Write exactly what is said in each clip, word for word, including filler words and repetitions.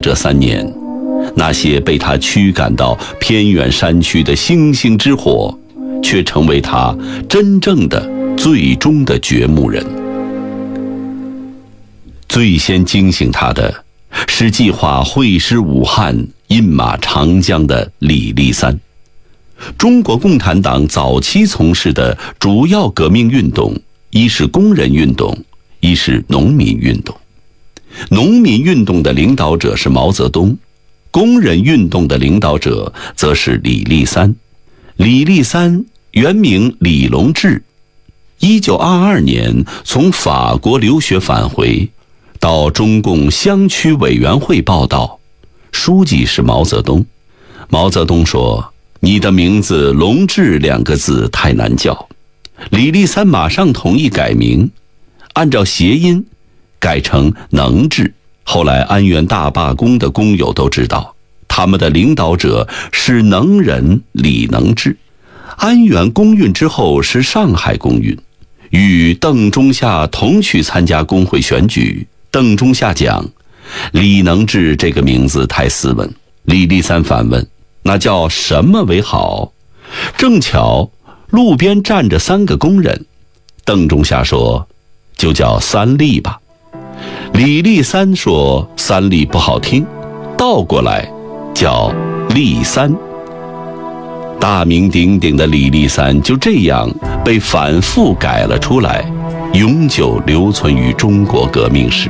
这三年，那些被他驱赶到偏远山区的星星之火，却成为他真正的最终的掘墓人。最先惊醒他的是计划会师武汉、饮马长江的李立三。中国共产党早期从事的主要革命运动，一是工人运动，一是农民运动。农民运动的领导者是毛泽东，工人运动的领导者则是李立三。李立三原名李隆志，一九二二年从法国留学返回，到中共湘区委员会报道，书记是毛泽东。毛泽东说：“你的名字隆志两个字太难叫。”李立三马上同意改名，按照谐音改成能志。后来安源大罢工的工友都知道，他们的领导者是能人李能志。安源工运之后是上海工运，与邓中夏同去参加工会选举。邓中夏讲，李能志这个名字太斯文。李立三反问，那叫什么为好？正巧路边站着三个工人，邓中夏说，就叫三立吧。李立三说，三立不好听，倒过来叫立三。大名鼎鼎的李立三就这样被反复改了出来，永久留存于中国革命史。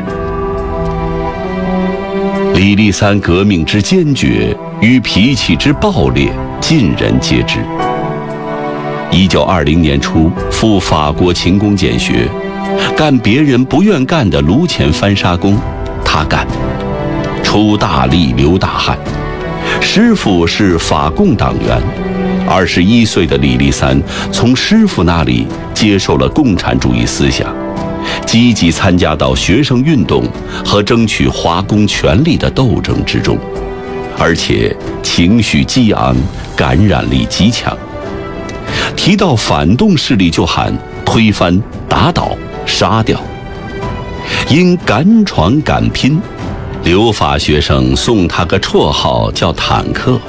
李立三革命之坚决与脾气之暴烈，尽人皆知。一九二零年初赴法国勤工俭学，干别人不愿干的炉前翻砂工，他干，出大力流大汗。师傅是法共党员，二十一岁的李立三从师傅那里接受了共产主义思想，积极参加到学生运动和争取华工权利的斗争之中，而且情绪激昂，感染力极强。提到反动势力就喊推翻、打倒、杀掉。因敢闯敢拼，留法学生送他个绰号叫坦克。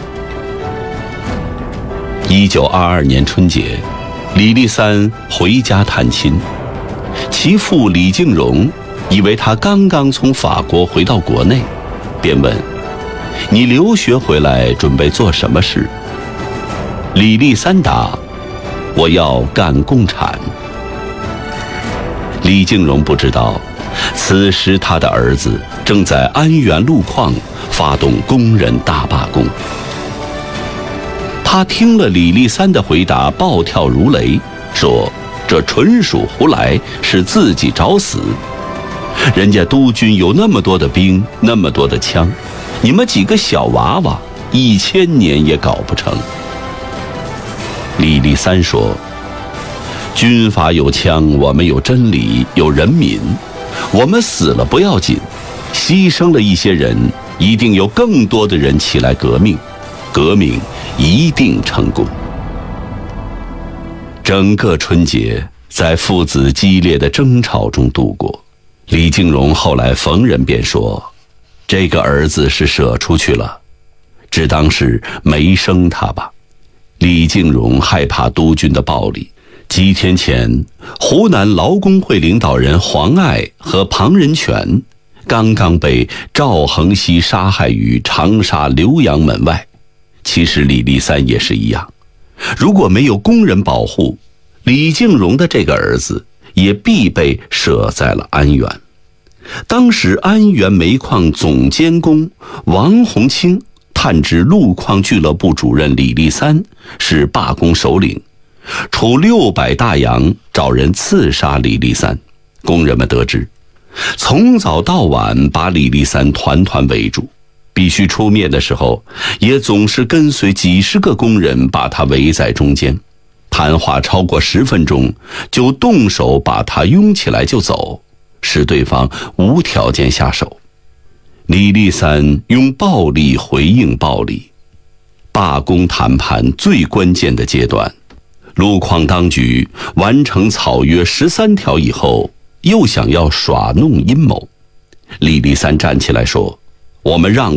一九二二年春节，李立三回家探亲，其父李敬荣以为他刚刚从法国回到国内，便问：“你留学回来准备做什么事？”李立三答：“我要干共产。”李敬荣不知道，此时他的儿子正在安源路矿发动工人大罢工。他听了李立三的回答，暴跳如雷，说：“这纯属胡来，是自己找死。人家督军有那么多的兵，那么多的枪，你们几个小娃娃一千年也搞不成。”李立三说：“军阀有枪，我们有真理，有人民，我们死了不要紧，牺牲了一些人，一定有更多的人起来革命，革命一定成功。”整个春节在父子激烈的争吵中度过。李敬荣后来逢人便说：“这个儿子是舍出去了，只当是没生他吧。”李敬荣害怕督军的暴力。几天前，湖南劳工会领导人黄爱和庞仁全刚刚被赵恒熙杀害于长沙浏阳门外。其实李立三也是一样，如果没有工人保护，李敬荣的这个儿子也必被舍在了安源。当时安源煤矿总监工王洪清探知路矿俱乐部主任李立三是罢工首领，处六百大洋找人刺杀李立三。工人们得知，从早到晚把李立三团团围住，必须出面的时候，也总是跟随几十个工人把他围在中间。谈话超过十分钟，就动手把他拥起来就走，使对方无条件下手。李立三用暴力回应暴力。罢工谈判最关键的阶段，路矿当局完成草约十三条以后，又想要耍弄阴谋。李立三站起来说：“我们让